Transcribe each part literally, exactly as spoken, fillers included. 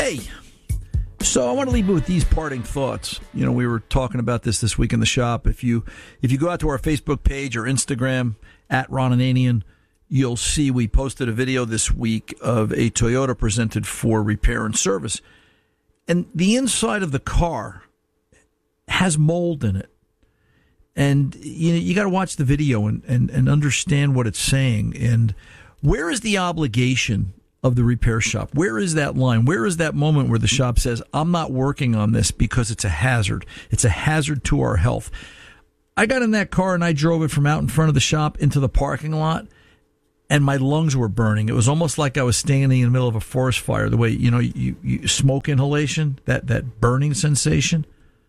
Hey, so I want to leave you with these parting thoughts. You know, we were talking about this this week in the shop. If you if you go out to our Facebook page or Instagram, at Ron Ananian, you'll see we posted a video this week of a Toyota presented for repair and service. And the inside of the car has mold in it. And you know, you got to watch the video and, and, and understand what it's saying. And where is the obligation of the repair shop? Where is that line? Where is that moment where the shop says, I'm not working on this because it's a hazard. It's a hazard to our health. I got in that car and I drove it from out in front of the shop into the parking lot, and my lungs were burning. It was almost like I was standing in the middle of a forest fire, the way, you know, you, you smoke inhalation, that, that burning sensation.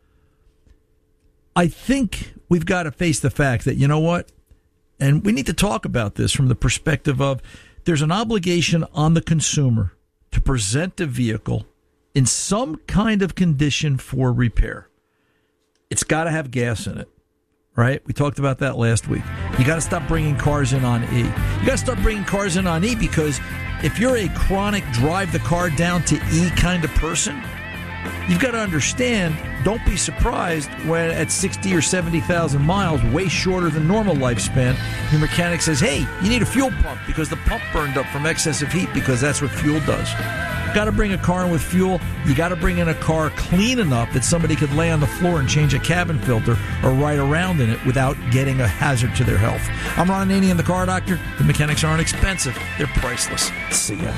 I think we've got to face the fact that, you know what, and we need to talk about this from the perspective of there's an obligation on the consumer to present the vehicle in some kind of condition for repair. It's got to have gas in it, right? We talked about that last week. You got to stop bringing cars in on E. You got to start bringing cars in on E, because if you're a chronic drive the car down to E kind of person, you've got to understand, don't be surprised when at sixty or seventy thousand miles, way shorter than normal lifespan, your mechanic says, hey, you need a fuel pump because the pump burned up from excessive heat, because that's what fuel does. Got to bring a car in with fuel. You got to bring in a car clean enough that somebody could lay on the floor and change a cabin filter or ride around in it without getting a hazard to their health. I'm Ron Ananian, the Car Doctor. The mechanics aren't expensive. They're priceless. See ya.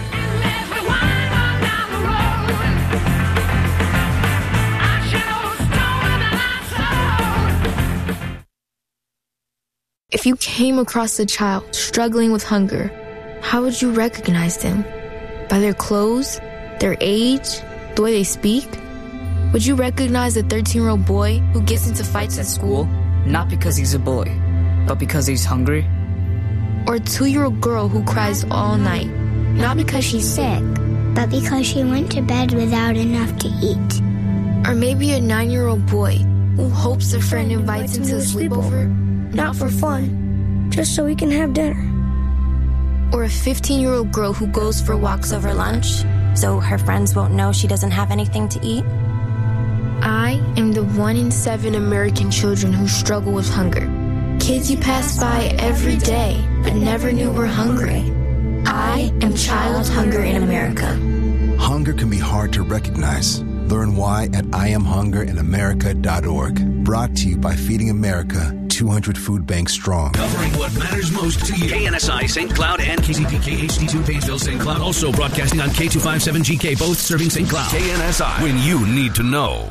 If you came across a child struggling with hunger, how would you recognize them? By their clothes, their age, the way they speak? Would you recognize a thirteen-year-old boy who gets into fights at school? Not because he's a boy, but because he's hungry? Or a two-year-old girl who cries all night, not because she's sick, but because she went to bed without enough to eat? Or maybe a nine-year-old boy who hopes a friend invites him to a sleepover, not for fun, just so he can have dinner. Or a fifteen-year-old girl who goes for walks over lunch, so her friends won't know she doesn't have anything to eat. I am the one in seven American children who struggle with hunger. Kids you pass by every day but never knew were hungry. I am child hunger in America. Hunger can be hard to recognize. Learn why at I am hunger in america dot org. Brought to you by Feeding America, two hundred food banks strong. Covering what matters most to you. K N S I Saint Cloud and K C P K H D two Painesville Saint Cloud. Also broadcasting on K two fifty-seven G K, both serving Saint Cloud. K N S I, when you need to know.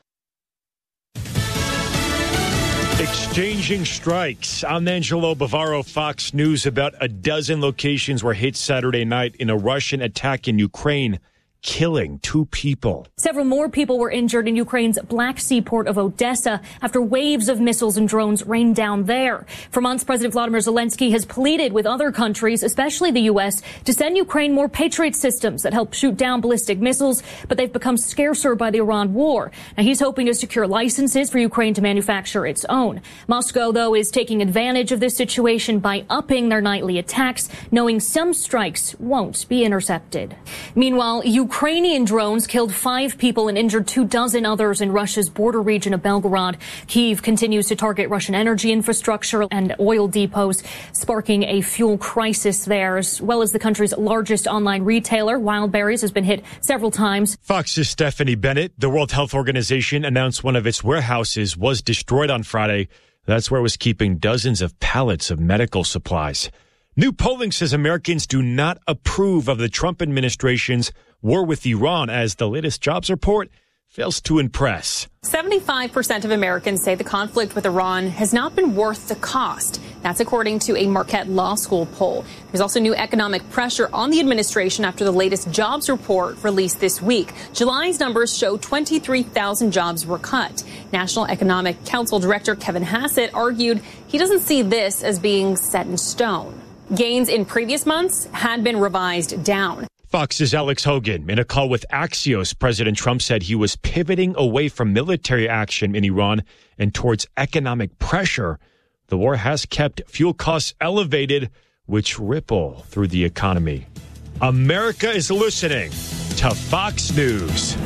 Exchanging strikes. I'm Angelo Bavaro, Fox News. About a dozen locations were hit Saturday night in a Russian attack in Ukraine, killing two people. Several more people were injured in Ukraine's Black Sea port of Odessa after waves of missiles and drones rained down there. For months, President Vladimir Zelensky has pleaded with other countries, especially the U S, to send Ukraine more Patriot systems that help shoot down ballistic missiles, but they've become scarcer by the Iran war. Now, he's hoping to secure licenses for Ukraine to manufacture its own. Moscow, though, is taking advantage of this situation by upping their nightly attacks, knowing some strikes won't be intercepted. Meanwhile, Ukraine Ukrainian drones killed five people and injured two dozen others in Russia's border region of Belgorod. Kyiv continues to target Russian energy infrastructure and oil depots, sparking a fuel crisis there, as well as the country's largest online retailer, Wildberries, has been hit several times. Fox's Stephanie Bennett. The World Health Organization announced one of its warehouses was destroyed on Friday. That's where it was keeping dozens of pallets of medical supplies. New polling says Americans do not approve of the Trump administration's war with Iran, as the latest jobs report fails to impress. seventy-five percent of Americans say the conflict with Iran has not been worth the cost. That's according to a Marquette Law School poll. There's also new economic pressure on the administration after the latest jobs report released this week. July's numbers show twenty-three thousand jobs were cut. National Economic Council Director Kevin Hassett argued he doesn't see this as being set in stone. Gains in previous months had been revised down. Fox's Alex Hogan. In a call with Axios, President Trump said he was pivoting away from military action in Iran and towards economic pressure. The war has kept fuel costs elevated, which ripple through the economy. America is listening. to Fox News.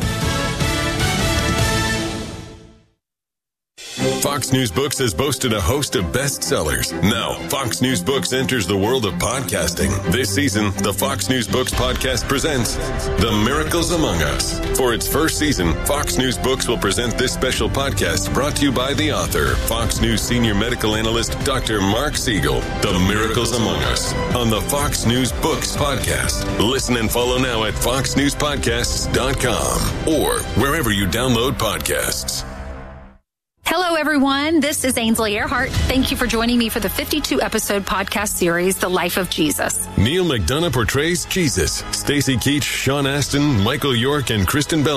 Fox News Books has boasted a host of bestsellers. Now, Fox News Books enters the world of podcasting. This season, the Fox News Books podcast presents The Miracles Among Us. For its first season, Fox News Books will present this special podcast brought to you by the author, Fox News senior medical analyst, Doctor Mark Siegel. The Miracles Among Us on the Fox News Books podcast. Listen and follow now at fox news podcasts dot com or wherever you download podcasts. Hello, everyone. This is Ainsley Earhart. Thank you for joining me for the fifty-two episode podcast series, The Life of Jesus. Neil McDonough portrays Jesus. Stacey Keach, Sean Astin, Michael York, and Kristen Bell